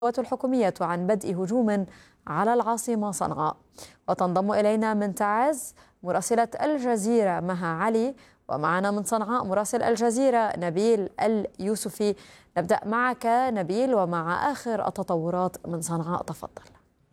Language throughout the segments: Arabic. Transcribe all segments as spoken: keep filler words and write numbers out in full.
القوات الحكومية عن بدء هجوم على العاصمة صنعاء. وتنضم إلينا من تعز مراسلة الجزيرة مها علي، ومعنا من صنعاء مراسل الجزيرة نبيل اليوسفي. نبدأ معك نبيل ومع آخر التطورات من صنعاء، تفضل.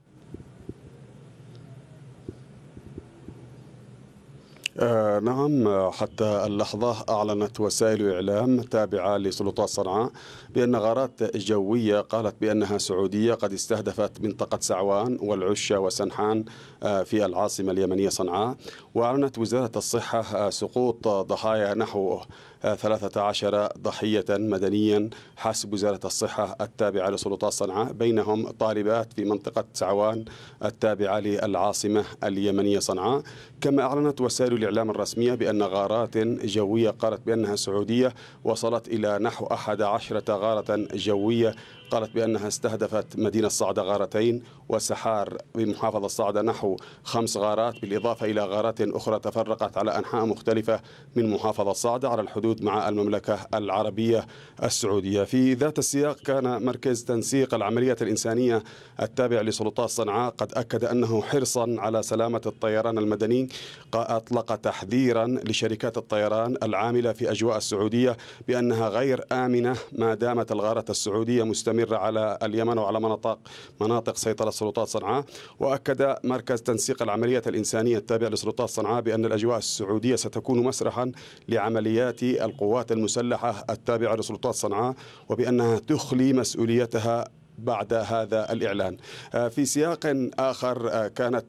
آه نعم، حتى اللحظة أعلنت وسائل الإعلام التابعة لسلطات صنعاء بأن غارات جوية قالت بأنها سعودية قد استهدفت منطقة سعوان والعشة وسنحان آه في العاصمة اليمنية صنعاء. وأعلنت وزارة الصحة آه سقوط ضحايا نحو ثلاثة عشر ضحية مدنيا حسب وزارة الصحة التابعة لسلطات صنعاء، بينهم طالبات في منطقة سعوان التابعة للعاصمة اليمنية صنعاء. كما أعلنت وسائل الإعلام الرسمية بأن غارات جوية قالت بأنها سعودية وصلت إلى نحو أحد عشرة غارة جوية قالت بأنها استهدفت مدينة صعدة غارتين، وسحار بمحافظة صعدة نحو خمس غارات، بالإضافة إلى غارات أخرى تفرقت على أنحاء مختلفة من محافظة صعدة على الحدود مع المملكة العربية السعودية. في ذات السياق كان مركز تنسيق العمليات الإنسانية التابع لسلطات صنعاء قد أكد أنه حرصا على سلامة الطيران المدني أطلق تحذيرا لشركات الطيران العاملة في أجواء السعودية بأنها غير آمنة ما دامت الغارات السعودية مستمرة على اليمن وعلى مناطق مناطق سيطرة سلطات صنعاء. وأكد مركز تنسيق العمليات الإنسانية التابع لسلطات صنعاء بأن الأجواء السعودية ستكون مسرحا لعمليات القوات المسلحة التابعة لسلطات صنعاء، وبأنها تخلي مسؤوليتها بعد هذا الإعلان. في سياق آخر كانت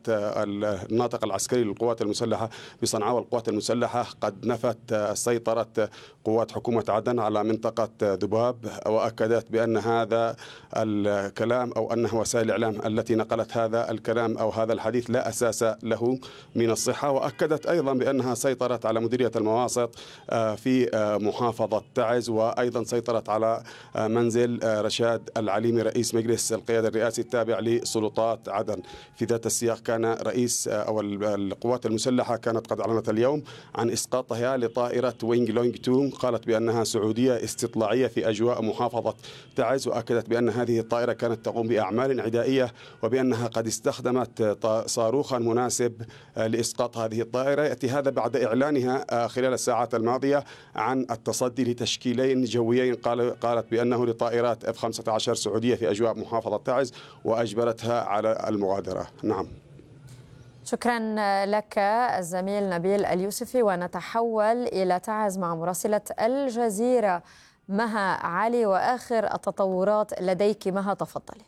الناطق العسكري للقوات المسلحة بصنعاء والقوات المسلحة قد نفت سيطرة قوات حكومة عدن على منطقة ذباب، وأكدت بأن هذا الكلام أو أن وسائل الإعلام التي نقلت هذا الكلام أو هذا الحديث لا أساس له من الصحة. وأكدت أيضا بأنها سيطرت على مديرية المواسط في محافظة تعز، وأيضا سيطرت على منزل رشاد العليمي رئيس رئيس مجلس القيادة الرئاسي التابع لسلطات عدن. في ذات السياق كان رئيس أو القوات المسلحة كانت قد أعلنت اليوم عن إسقاطها لطائرة وينج لونج تو قالت بأنها سعودية استطلاعية في أجواء محافظة تعز، وأكدت بأن هذه الطائرة كانت تقوم بأعمال عدائية وبأنها قد استخدمت صاروخا مناسب لإسقاط هذه الطائرة. يأتي هذا بعد إعلانها خلال الساعات الماضية عن التصدي لتشكيلين جويين قالت بأنه لطائرات إف خمسة عشر سعودية في أجواء محافظة تعز وأجبرتها على المغادرة. نعم، شكرا لك الزميل نبيل اليوسفي. ونتحول إلى تعز مع مراسلة الجزيرة مها علي، وآخر التطورات لديك مها، تفضلي.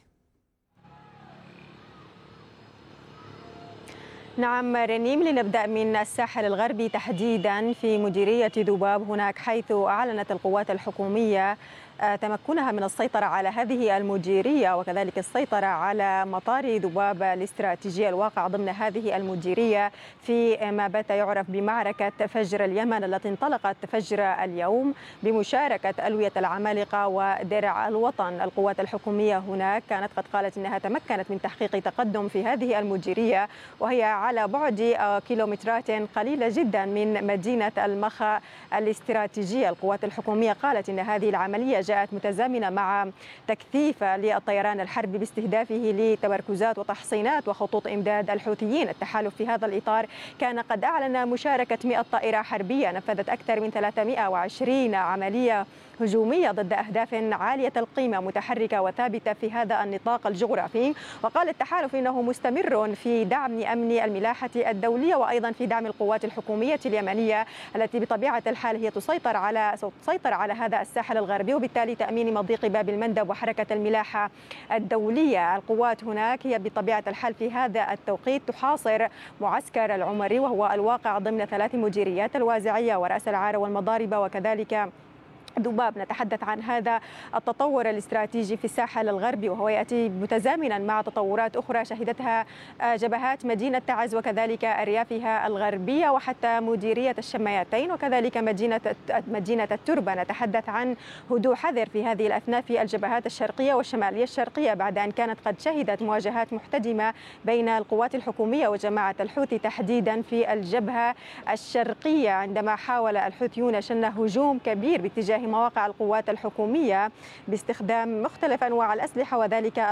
نعم رنيم، لنبدأ من الساحل الغربي تحديدا في مديرية ذباب هناك، حيث أعلنت القوات الحكومية تمكنها من السيطرة على هذه المديرية وكذلك السيطرة على مطار ذباب الاستراتيجي الواقع ضمن هذه المديرية في ما بات يعرف بمعركة فجر اليمن التي انطلقت فجر اليوم بمشاركة ألوية العمالقة ودرع الوطن. القوات الحكومية هناك كانت قد قالت أنها تمكنت من تحقيق تقدم في هذه المديرية، وهي على بعد كيلومترات قليلة جدا من مدينة المخا الاستراتيجية. القوات الحكومية قالت أن هذه العملية جاءت متزامنة مع تكثيف للطيران الحربي باستهدافه لتمركزات وتحصينات وخطوط إمداد الحوثيين. التحالف في هذا الإطار كان قد أعلن مشاركة مئة طائرة حربية نفذت أكثر من ثلاثمئة وعشرين عملية هجومية ضد أهداف عالية القيمة متحركة وثابتة في هذا النطاق الجغرافي. وقال التحالف إنه مستمر في دعم أمن الملاحة الدولية وأيضا في دعم القوات الحكومية اليمنية التي بطبيعة الحال هي تسيطر على تسيطر على هذا الساحل الغربي، وبالتالي تأمين مضيق باب المندب وحركة الملاحة الدولية. القوات هناك هي بطبيعة الحال في هذا التوقيت تحاصر معسكر العمري وهو الواقع ضمن ثلاث مديريات: الوازعية ورأس العارة والمضاربة وكذلك ذباب. نتحدث عن هذا التطور الاستراتيجي في الساحل الغربي وهو يأتي متزامنا مع تطورات أخرى شهدتها جبهات مدينة تعز وكذلك أريافها الغربية وحتى مديرية الشمياتين وكذلك مدينة مدينة التربة. نتحدث عن هدوء حذر في هذه الأثناء في الجبهات الشرقية والشمالية الشرقية بعد أن كانت قد شهدت مواجهات محتدمة بين القوات الحكومية وجماعة الحوثي تحديدا في الجبهة الشرقية، عندما حاول الحوثيون شن هجوم كبير باتجاه اتجاه مواقع القوات الحكومية باستخدام مختلف أنواع الأسلحة وذلك